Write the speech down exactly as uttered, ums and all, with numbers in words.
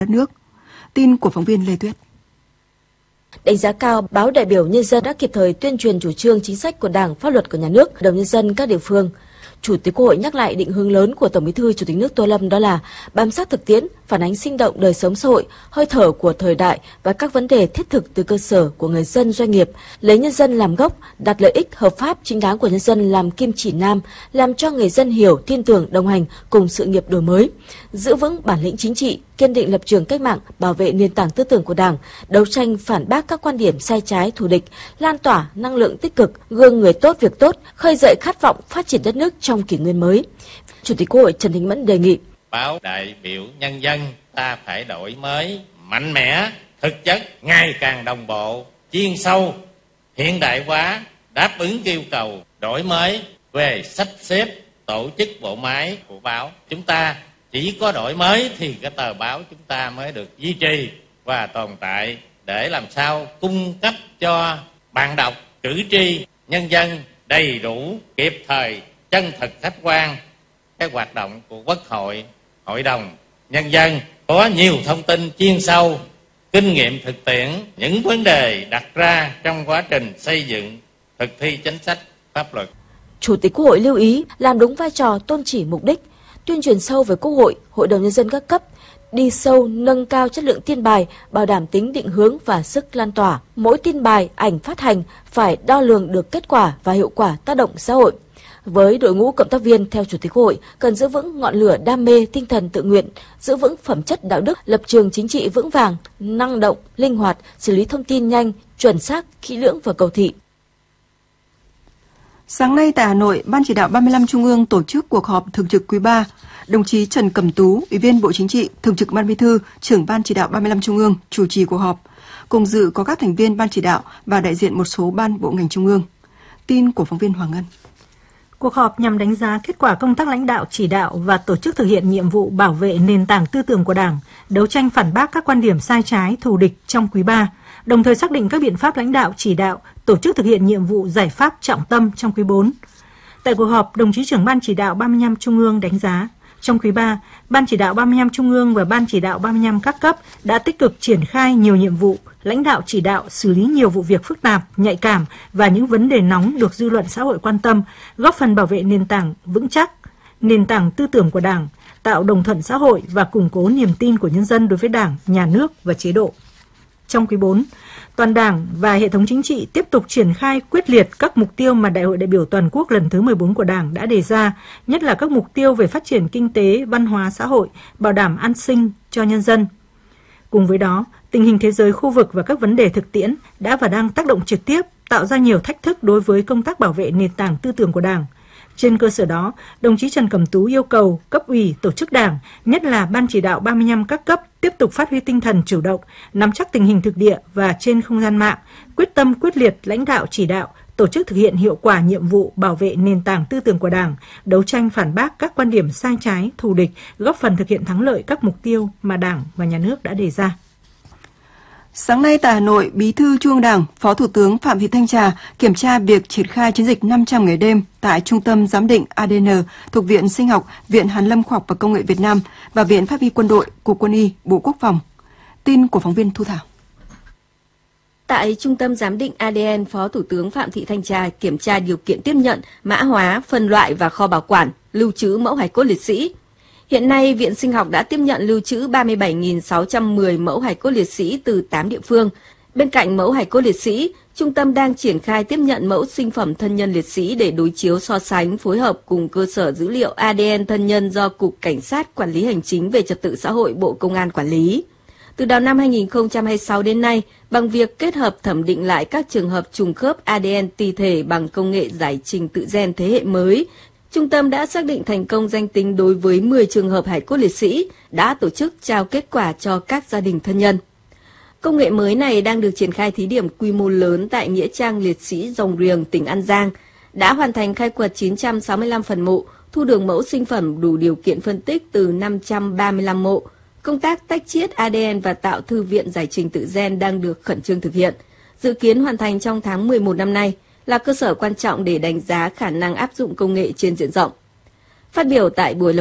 đất nước. Tin của phóng viên Lê Tuyết. Đánh giá cao, báo Đại biểu Nhân dân đã kịp thời tuyên truyền chủ trương chính sách của Đảng, pháp luật của nhà nước, Hội đồng Nhân dân các địa phương. Chủ tịch Quốc hội nhắc lại định hướng lớn của Tổng Bí thư Chủ tịch nước Tô Lâm, đó là bám sát thực tiễn, phản ánh sinh động đời sống xã hội, hơi thở của thời đại và các vấn đề thiết thực từ cơ sở của người dân, doanh nghiệp, lấy nhân dân làm gốc, đặt lợi ích hợp pháp chính đáng của nhân dân làm kim chỉ nam, làm cho người dân hiểu, tin tưởng, đồng hành cùng sự nghiệp đổi mới, giữ vững bản lĩnh chính trị, kiên định lập trường cách mạng, bảo vệ nền tảng tư tưởng của Đảng, đấu tranh phản bác các quan điểm sai trái, thù địch, lan tỏa năng lượng tích cực, gương người tốt việc tốt, khơi dậy khát vọng phát triển đất nước trong kỷ nguyên mới. Chủ tịch Quốc hội Trần Thanh Mẫn đề nghị báo Đại biểu Nhân dân ta phải đổi mới mạnh mẽ, thực chất, ngày càng đồng bộ, chuyên sâu, hiện đại hóa, đáp ứng yêu cầu đổi mới về sắp xếp, tổ chức bộ máy của báo. Chúng ta chỉ có đổi mới thì cái tờ báo chúng ta mới được duy trì và tồn tại, để làm sao cung cấp cho bạn đọc, cử tri, nhân dân đầy đủ, kịp thời, chân thực, khách quan cái hoạt động của Quốc hội, Hội đồng Nhân dân, có nhiều thông tin chuyên sâu, kinh nghiệm thực tiễn, những vấn đề đặt ra trong quá trình xây dựng, thực thi chính sách pháp luật. Chủ tịch Quốc hội lưu ý làm đúng vai trò, tôn chỉ, mục đích, tuyên truyền sâu về Quốc hội, Hội đồng Nhân dân các cấp, đi sâu nâng cao chất lượng tin bài, bảo đảm tính định hướng và sức lan tỏa. Mỗi tin bài, ảnh phát hành phải đo lường được kết quả và hiệu quả tác động xã hội. Với đội ngũ cộng tác viên, theo Chủ tịch Quốc hội, cần giữ vững ngọn lửa đam mê, tinh thần tự nguyện, giữ vững phẩm chất đạo đức, lập trường chính trị vững vàng, năng động, linh hoạt, xử lý thông tin nhanh, chuẩn xác, kỹ lưỡng và cầu thị. Sáng nay tại Hà Nội, Ban Chỉ đạo ba mươi lăm Trung ương tổ chức cuộc họp thường trực quý ba. Đồng chí Trần Cẩm Tú, Ủy viên Bộ Chính trị, Thường trực Ban Bí thư, Trưởng Ban Chỉ đạo ba mươi lăm Trung ương chủ trì cuộc họp. Cùng dự có các thành viên Ban Chỉ đạo và đại diện một số ban bộ ngành Trung ương. Tin của phóng viên Hoàng Ngân. Cuộc họp nhằm đánh giá kết quả công tác lãnh đạo, chỉ đạo và tổ chức thực hiện nhiệm vụ bảo vệ nền tảng tư tưởng của Đảng, đấu tranh phản bác các quan điểm sai trái, thù địch trong quý ba, đồng thời xác định các biện pháp lãnh đạo, chỉ đạo, tổ chức thực hiện nhiệm vụ giải pháp trọng tâm trong quý bốn. Tại cuộc họp, đồng chí trưởng Ban Chỉ đạo ba mươi lăm Trung ương đánh giá, trong quý ba, Ban Chỉ đạo ba mươi lăm Trung ương và Ban Chỉ đạo ba mươi lăm các cấp đã tích cực triển khai nhiều nhiệm vụ, lãnh đạo chỉ đạo xử lý nhiều vụ việc phức tạp, nhạy cảm và những vấn đề nóng được dư luận xã hội quan tâm, góp phần bảo vệ nền tảng vững chắc, nền tảng tư tưởng của Đảng, tạo đồng thuận xã hội và củng cố niềm tin của nhân dân đối với Đảng, Nhà nước và chế độ. Trong quý bốn, toàn Đảng và hệ thống chính trị tiếp tục triển khai quyết liệt các mục tiêu mà Đại hội đại biểu toàn quốc lần thứ mười bốn của Đảng đã đề ra, nhất là các mục tiêu về phát triển kinh tế, văn hóa, xã hội, bảo đảm an sinh cho nhân dân. Cùng với đó, tình hình thế giới, khu vực và các vấn đề thực tiễn đã và đang tác động trực tiếp, tạo ra nhiều thách thức đối với công tác bảo vệ nền tảng tư tưởng của Đảng. Trên cơ sở đó, đồng chí Trần Cẩm Tú yêu cầu cấp ủy, tổ chức Đảng, nhất là Ban Chỉ đạo ba mươi lăm các cấp tiếp tục phát huy tinh thần chủ động, nắm chắc tình hình thực địa và trên không gian mạng, quyết tâm quyết liệt lãnh đạo chỉ đạo, tổ chức thực hiện hiệu quả nhiệm vụ bảo vệ nền tảng tư tưởng của Đảng, đấu tranh phản bác các quan điểm sai trái, thù địch, góp phần thực hiện thắng lợi các mục tiêu mà Đảng và Nhà nước đã đề ra. Sáng nay tại Hà Nội, Bí thư Trung ương Đảng, Phó Thủ tướng Phạm Thị Thanh Trà kiểm tra việc triển khai chiến dịch năm trăm ngày đêm tại Trung tâm Giám định a đê en thuộc Viện Sinh học, Viện Hàn lâm Khoa học và Công nghệ Việt Nam và Viện Pháp y Quân đội, Cục Quân y, Bộ Quốc phòng. Tin của phóng viên Thu Thảo. Tại Trung tâm Giám định a đê en, Phó Thủ tướng Phạm Thị Thanh Trà kiểm tra điều kiện tiếp nhận, mã hóa, phân loại và kho bảo quản, lưu trữ mẫu hài cốt liệt sĩ. Hiện nay, Viện Sinh học đã tiếp nhận lưu trữ ba mươi bảy nghìn sáu trăm mười mẫu hài cốt liệt sĩ từ tám địa phương. Bên cạnh mẫu hài cốt liệt sĩ, Trung tâm đang triển khai tiếp nhận mẫu sinh phẩm thân nhân liệt sĩ để đối chiếu so sánh, phối hợp cùng cơ sở dữ liệu a đê en thân nhân do Cục Cảnh sát Quản lý Hành chính về Trật tự xã hội Bộ Công an quản lý. Từ đầu năm hai nghìn không trăm hai mươi sáu đến nay, bằng việc kết hợp thẩm định lại các trường hợp trùng khớp a đê en ti thể bằng công nghệ giải trình tự gen thế hệ mới, Trung tâm đã xác định thành công danh tính đối với mười trường hợp hài cốt liệt sĩ, đã tổ chức trao kết quả cho các gia đình thân nhân. Công nghệ mới này đang được triển khai thí điểm quy mô lớn tại Nghĩa trang liệt sĩ Rồng Riềng, tỉnh An Giang, đã hoàn thành khai quật chín trăm sáu mươi lăm phần mộ, thu được mẫu sinh phẩm đủ điều kiện phân tích từ năm trăm ba mươi lăm mộ. Công tác tách chiết a đê en và tạo thư viện giải trình tự gen đang được khẩn trương thực hiện, dự kiến hoàn thành trong tháng mười một năm nay, là cơ sở quan trọng để đánh giá khả năng áp dụng công nghệ trên diện rộng. Phát biểu tại buổi